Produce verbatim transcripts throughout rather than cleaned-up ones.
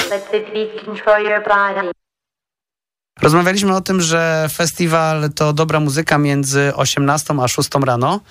Rozmawialiśmy o tym, że festiwal to dobra muzyka między osiemnastą a szóstą rano,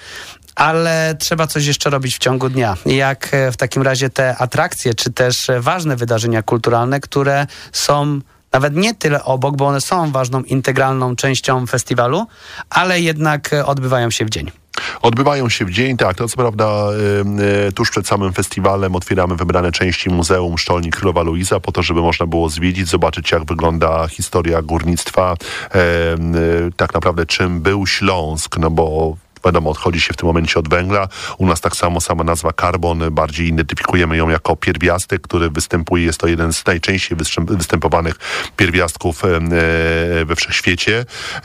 ale trzeba coś jeszcze robić w ciągu dnia. Jak w takim razie te atrakcje, czy też ważne wydarzenia kulturalne, które są nawet nie tyle obok, bo one są ważną, integralną częścią festiwalu, ale jednak odbywają się w dzień. Odbywają się w dzień, tak. To co prawda y, y, tuż przed samym festiwalem otwieramy wybrane części Muzeum Sztolni Królowa Luiza po to, żeby można było zwiedzić, zobaczyć jak wygląda historia górnictwa, y, y, tak naprawdę czym był Śląsk, no bo wiadomo, odchodzi się w tym momencie od węgla. U nas tak samo sama nazwa karbon, bardziej identyfikujemy ją jako pierwiastek, który występuje, jest to jeden z najczęściej występowanych pierwiastków we wszechświecie.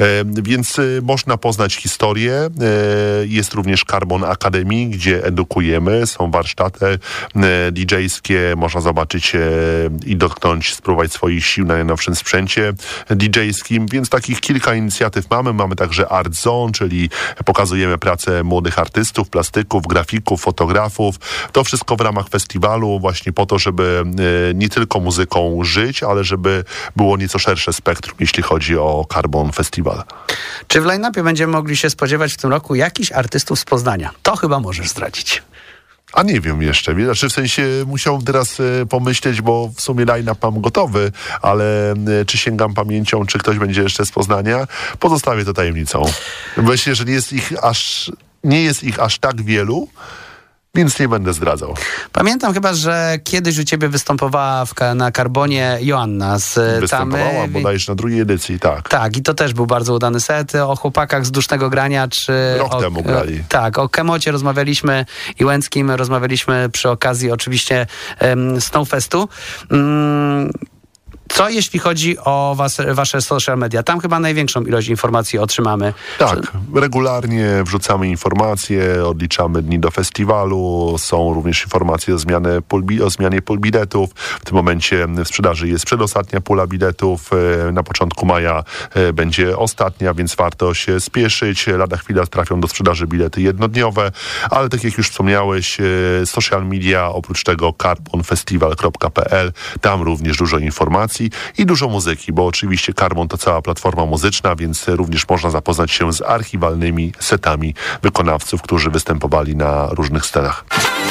Więc można poznać historię. Jest również Carbon Academy, gdzie edukujemy. Są warsztaty didżejskie. Można zobaczyć i dotknąć, spróbować swoich sił na najnowszym sprzęcie didżejskim. Więc takich kilka inicjatyw mamy. Mamy także Art Zone, czyli pokazujemy pracę młodych artystów, plastyków, grafików, fotografów. To wszystko w ramach festiwalu właśnie po to, żeby nie tylko muzyką żyć, ale żeby było nieco szersze spektrum, jeśli chodzi o Carbon Festival. Czy w line-upie będziemy mogli się spodziewać w tym roku jakichś artystów z Poznania? To chyba możesz zdradzić. A nie wiem jeszcze. Znaczy w sensie musiałbym teraz y, pomyśleć, bo w sumie line-up mam gotowy, ale y, czy sięgam pamięcią, czy ktoś będzie jeszcze z Poznania? Pozostawię to tajemnicą. Myślę, że nie jest ich aż, nie jest ich aż tak wielu, więc nie będę zdradzał. Pamiętam chyba, że kiedyś u ciebie występowała w, na Karbonie Joanna z Występowała Tamy. bodajże na drugiej edycji, tak. Tak, i to też był bardzo udany set o chłopakach z Dusznego Grania, czy... Rok o, temu grali. O, tak, o Kemocie rozmawialiśmy i Łęckim rozmawialiśmy przy okazji oczywiście um, Snowfestu. Um, Co jeśli chodzi o was, wasze social media? Tam chyba największą ilość informacji otrzymamy. Tak, regularnie wrzucamy informacje, odliczamy dni do festiwalu, są również informacje o, zmianę pól, o zmianie pól biletów. W tym momencie w sprzedaży jest przedostatnia pula biletów. Na początku maja będzie ostatnia, więc warto się spieszyć. Lada chwila trafią do sprzedaży bilety jednodniowe, ale tak jak już wspomniałeś, social media, oprócz tego carbonfestival kropka p l, tam również dużo informacji i dużo muzyki, bo oczywiście Carbon to cała platforma muzyczna, więc również można zapoznać się z archiwalnymi setami wykonawców, którzy występowali na różnych scenach.